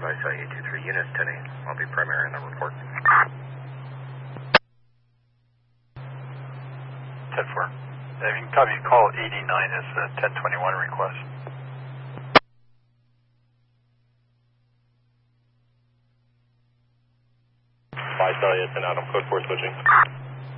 823 units, 10-8. I'll be primary on the report. 10-4. You can copy call 89 as a 1021 request. Charlie, it's an Adam, code 4 switching.